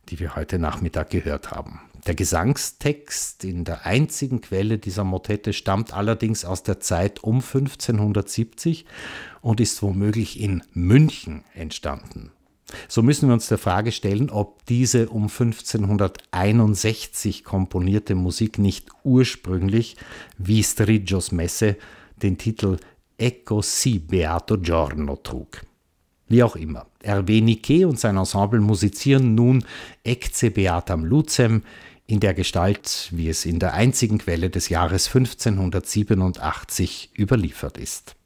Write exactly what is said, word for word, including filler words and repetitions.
die wir heute Nachmittag gehört haben. Der Gesangstext in der einzigen Quelle dieser Motette stammt allerdings aus der Zeit um fünfzehnhundertsiebzig und ist womöglich in München entstanden. So müssen wir uns der Frage stellen, ob diese um fünfzehnhunderteinundsechzig komponierte Musik nicht ursprünglich, wie Strigios Messe, den Titel Ecco si beato giorno trug. Wie auch immer, Hervé Niquet und sein Ensemble musizieren nun Ecce beatam lucem in der Gestalt, wie es in der einzigen Quelle des Jahres fünfzehnhundertsiebenundachtzig überliefert ist.